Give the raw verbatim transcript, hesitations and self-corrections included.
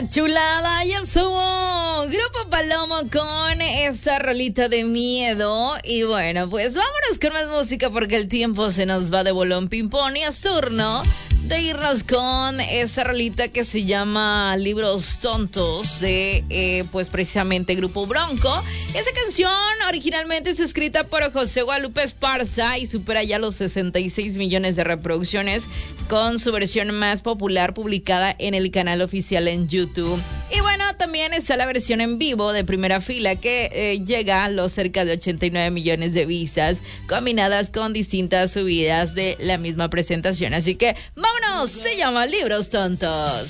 Chulada, ya subo Grupo Palomo con esa rolita de miedo. Y bueno, pues vámonos con más música porque el tiempo se nos va de bolón ping-pong y es turno de irnos con esa rolita que se llama Libros Tontos de, eh, pues precisamente Grupo Bronco. Esa canción originalmente es escrita por José Guadalupe Esparza y supera ya los sesenta y seis millones de reproducciones con su versión más popular publicada en el canal oficial en YouTube. Y bueno, también está la versión en vivo de Primera Fila que eh, llega a los cerca de ochenta y nueve millones de vistas combinadas con distintas subidas de la misma presentación. Así que vámonos, se llama Libros Tontos.